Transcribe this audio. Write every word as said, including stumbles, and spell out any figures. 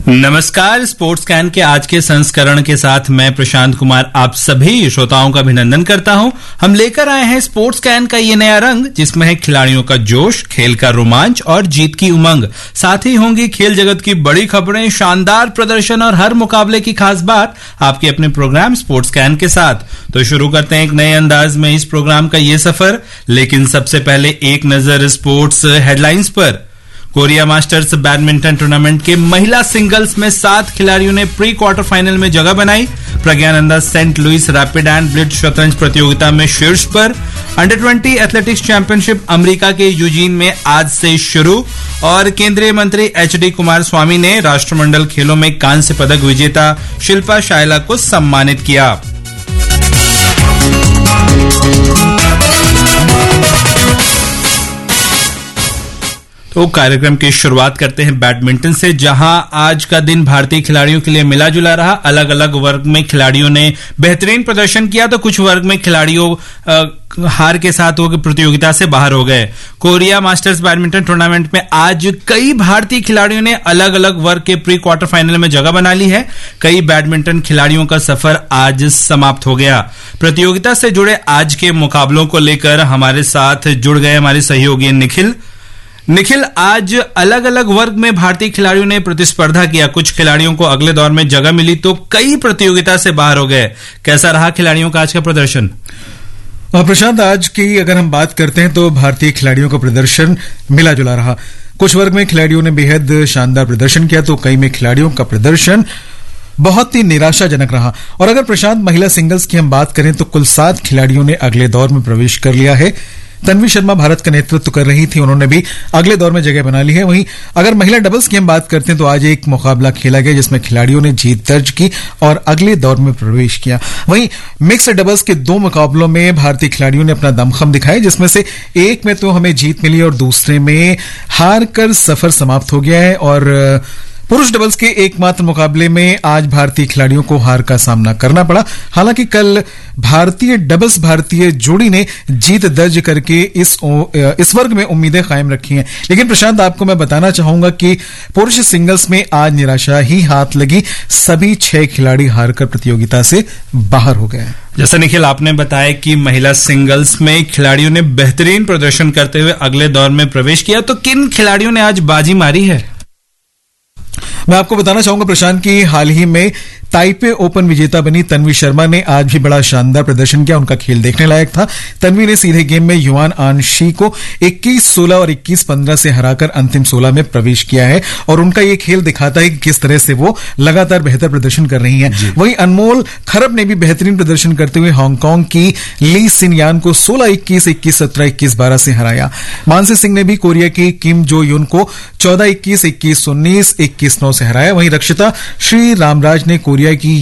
नमस्कार। Sports can के आज के संस्करण के साथ मैं प्रशांत कुमार आप सभी श्रोताओं का अभिनंदन करता हूं। हम लेकर आए हैं स्पोर्ट्स कैन का ये नया रंग, जिसमें है खिलाड़ियों का जोश, खेल का रोमांच और जीत की उमंग। साथ ही होंगी खेल जगत की बड़ी खबरें, शानदार प्रदर्शन और हर मुकाबले की खास बात आपके अपने प्रोग्राम स्पोर्ट्स कैन के साथ। तो शुरू करते हैं एक नए अंदाज में इस प्रोग्राम का ये सफर, लेकिन सबसे पहले एक नजर स्पोर्ट्स हेडलाइंस पर। कोरिया मास्टर्स बैडमिंटन टूर्नामेंट के महिला सिंगल्स में सात खिलाड़ियों ने प्री क्वार्टर फाइनल में जगह बनाई। Praggnanandhaa Saint Louis rapid and blitz शतरंज प्रतियोगिता में शीर्ष पर। Under twenty athletics championship America के यूजीन में आज से शुरू। और केंद्रीय मंत्री एच डी कुमार स्वामी ने राष्ट्रमंडल खेलों में कांस्य पदक विजेता शिल्पा शायला को सम्मानित किया। तो कार्यक्रम की शुरुआत करते हैं बैडमिंटन से, जहां आज का दिन भारतीय खिलाड़ियों के लिए मिला जुला रहा। अलग अलग वर्ग में खिलाड़ियों ने बेहतरीन प्रदर्शन किया, तो कुछ वर्ग में खिलाड़ियों आ, हार के साथ वो प्रतियोगिता से बाहर हो गए। कोरिया मास्टर्स बैडमिंटन टूर्नामेंट में आज कई भारतीय खिलाड़ियों ने अलग अलग वर्ग के प्री क्वार्टर फाइनल में जगह बना ली है। कई बैडमिंटन खिलाड़ियों का सफर आज समाप्त हो गया। प्रतियोगिता से जुड़े आज के मुकाबलों को लेकर हमारे साथ जुड़ गए हमारे सहयोगी निखिल। निखिल, आज अलग अलग वर्ग में भारतीय खिलाड़ियों ने प्रतिस्पर्धा किया। कुछ खिलाड़ियों को अगले दौर में जगह मिली तो कई प्रतियोगिता से बाहर हो गए। कैसा रहा खिलाड़ियों का आज का प्रदर्शन? प्रशांत, आज की अगर हम बात करते हैं तो भारतीय खिलाड़ियों का प्रदर्शन मिला जुला रहा। कुछ वर्ग में खिलाड़ियों ने बेहद शानदार प्रदर्शन किया तो कई में खिलाड़ियों का प्रदर्शन बहुत ही निराशाजनक रहा। और अगर प्रशांत महिला सिंगल्स की हम बात करें तो कुल सात खिलाड़ियों ने अगले दौर में प्रवेश कर लिया है। तन्वी शर्मा भारत का नेतृत्व कर रही थी, उन्होंने भी अगले दौर में जगह बना ली है। वहीं अगर महिला डबल्स की हम बात करते हैं तो आज एक मुकाबला खेला गया जिसमें खिलाड़ियों ने जीत दर्ज की और अगले दौर में प्रवेश किया। वहीं मिक्स्ड डबल्स के दो मुकाबलों में भारतीय खिलाड़ियों ने अपना दमखम दिखाया, जिसमें से एक में तो हमें जीत मिली और दूसरे में हार कर सफर समाप्त हो गया है। और पुरुष डबल्स के एकमात्र मुकाबले में आज भारतीय खिलाड़ियों को हार का सामना करना पड़ा। हालांकि कल भारतीय डबल्स भारतीय जोड़ी ने जीत दर्ज करके इस इस वर्ग में उम्मीदें कायम रखी हैं। लेकिन प्रशांत, आपको मैं बताना चाहूंगा कि पुरुष सिंगल्स में आज निराशा ही हाथ लगी। सभी छह खिलाड़ी हारकर प्रतियोगिता से बाहर हो गए। जैसा निखिल आपने बताया कि महिला सिंगल्स में खिलाड़ियों ने बेहतरीन प्रदर्शन करते हुए अगले दौर में प्रवेश किया, तो किन खिलाड़ियों ने आज बाजी मारी है? मैं आपको बताना चाहूंगा प्रशांत की हाल ही में ताइपे ओपन विजेता बनी तन्वी शर्मा ने आज भी बड़ा शानदार प्रदर्शन किया। उनका खेल देखने लायक था। तन्वी ने सीधे गेम में युआन आन शी को इक्कीस सोलह और इक्कीस पंद्रह से हराकर अंतिम सोलह में प्रवेश किया है। और उनका ये खेल दिखाता है कि किस तरह से वो लगातार बेहतर प्रदर्शन कर रही हैं। वहीं अनमोल खरब ने भी बेहतरीन प्रदर्शन करते हुए हांगकांग की ली सिन यान को सोलह इक्कीस, इक्कीस सत्रह, इक्कीस बारह से हराया। मानसी सिंह ने भी कोरिया की किम जो युन को चौदह इक्कीस, इक्कीस उन्नीस, इक्कीस नौ से हराया। वहीं रक्षिता श्री रामराज ने कोरिया की